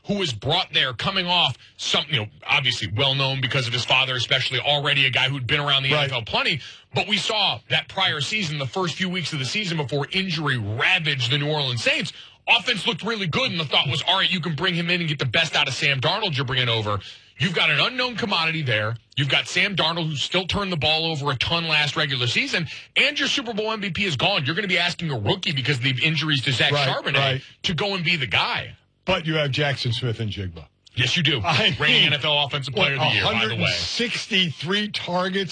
who was brought there coming off something, obviously well-known because of his father, especially already a guy who'd been around the NFL plenty. But we saw that prior season, the first few weeks of the season before injury ravaged the New Orleans Saints, offense looked really good, and the thought was, all right, you can bring him in and get the best out of Sam Darnold you're bringing over. You've got an unknown commodity there. You've got Sam Darnold, who still turned the ball over a ton last regular season, and your Super Bowl MVP is gone. You're going to be asking a rookie because of the injuries to Zach Charbonnet to go and be the guy. But you have Jackson Smith and Jigba. Yes, you do. Reigning NFL Offensive Player of the Year, by the way. 163 targets,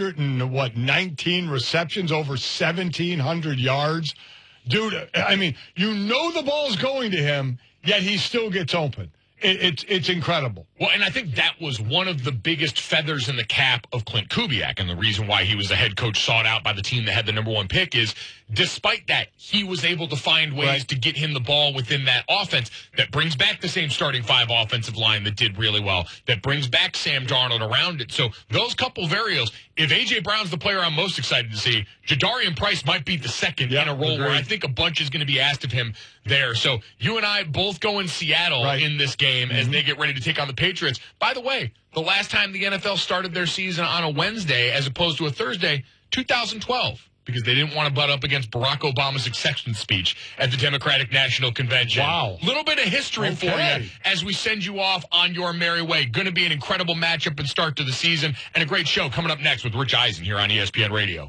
19 receptions, over 1,700 yards. Dude, I mean, the ball's going to him, yet he still gets open. It's incredible. Well, and I think that was one of the biggest feathers in the cap of Clint Kubiak, and the reason why he was the head coach sought out by the team that had the number one pick is, despite that, he was able to find ways to get him the ball within that offense that brings back the same starting five offensive line that did really well, that brings back Sam Darnold around it. So those couple variables, if A.J. Brown's the player I'm most excited to see, Jadarian Price might be the second in a role where I think a bunch is going to be asked of him there. So you and I both go in Seattle in this game as they get ready to take on the Patriots. By the way, the last time the NFL started their season on a Wednesday as opposed to a Thursday, 2012, because they didn't want to butt up against Barack Obama's acceptance speech at the Democratic National Convention. Wow. Little bit of history for you as we send you off on your merry way. Going to be an incredible matchup and start to the season, and a great show coming up next with Rich Eisen here on ESPN Radio.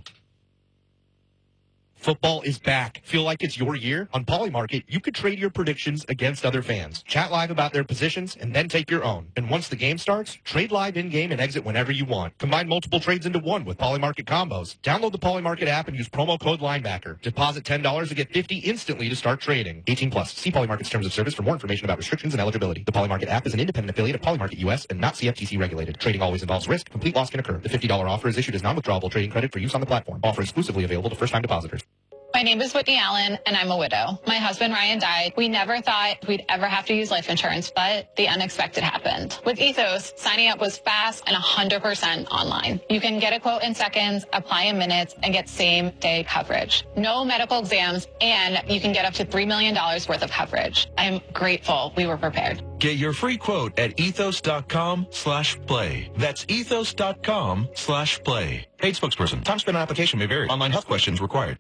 Football is back. Feel like it's your year? On Polymarket, you could trade your predictions against other fans. Chat live about their positions, and then take your own. And once the game starts, trade live in-game and exit whenever you want. Combine multiple trades into one with Polymarket combos. Download the Polymarket app and use promo code Linebacker. Deposit $10 to get $50 instantly to start trading. 18 plus. See Polymarket's terms of service for more information about restrictions and eligibility. The Polymarket app is an independent affiliate of Polymarket US and not CFTC regulated. Trading always involves risk. Complete loss can occur. The $50 offer is issued as non-withdrawable trading credit for use on the platform. Offer exclusively available to first-time depositors. My name is Whitney Allen, and I'm a widow. My husband, Ryan, died. We never thought we'd ever have to use life insurance, but the unexpected happened. With Ethos, signing up was fast and 100% online. You can get a quote in seconds, apply in minutes, and get same-day coverage. No medical exams, and you can get up to $3 million worth of coverage. I'm grateful we were prepared. Get your free quote at ethos.com/play. That's ethos.com/play. Paid spokesperson. Time spent on application may vary. Online health questions required.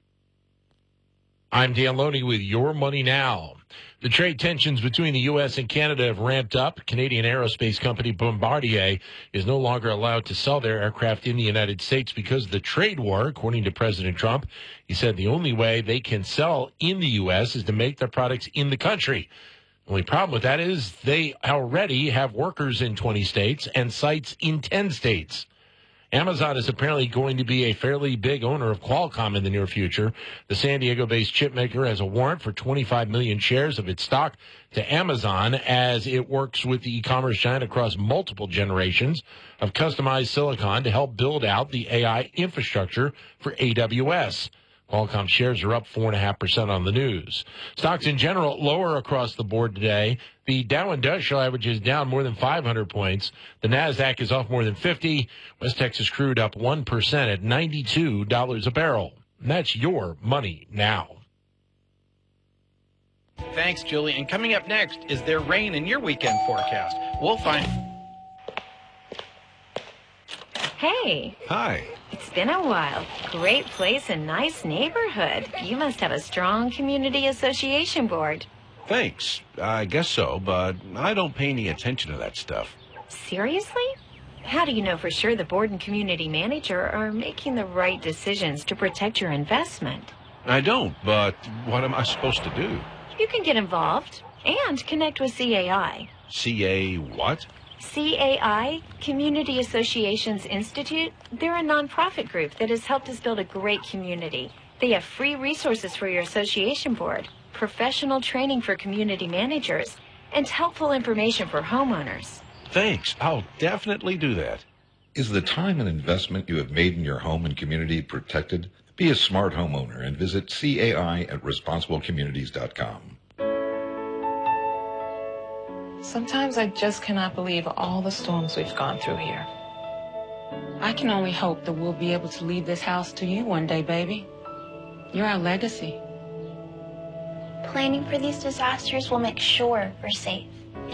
I'm Dan Loney with Your Money Now. The trade tensions between the U.S. and Canada have ramped up. Canadian aerospace company Bombardier is no longer allowed to sell their aircraft in the United States because of the trade war, according to President Trump. He said the only way they can sell in the U.S. is to make their products in the country. The only problem with that is they already have workers in 20 states and sites in 10 states. Amazon is apparently going to be a fairly big owner of Qualcomm in the near future. The San Diego-based chipmaker has a warrant for 25 million shares of its stock to Amazon as it works with the e-commerce giant across multiple generations of customized silicon to help build out the AI infrastructure for AWS. Qualcomm shares are up 4.5% on the news. Stocks in general lower across the board today. The Dow Industrial Average is down more than 500 points. The Nasdaq is off more than 50. West Texas crude up 1% at $92 a barrel. And that's Your Money Now. Thanks, Julie. And coming up next, is there rain in your weekend forecast? We'll find... Hey. Hi. It's been a while. Great place and nice neighborhood. You must have a strong community association board. Thanks. I guess so, but I don't pay any attention to that stuff. Seriously? How do you know for sure the board and community manager are making the right decisions to protect your investment? I don't, but what am I supposed to do? You can get involved and connect with CAI. CA what? CAI, Community Associations Institute, they're a nonprofit group that has helped us build a great community. They have free resources for your association board, professional training for community managers, and helpful information for homeowners. Thanks. I'll definitely do that. Is the time and investment you have made in your home and community protected? Be a smart homeowner and visit CAI at responsiblecommunities.com. Sometimes I just cannot believe all the storms we've gone through here. I can only hope that we'll be able to leave this house to you one day, baby. You're our legacy. Planning for these disasters will make sure we're safe.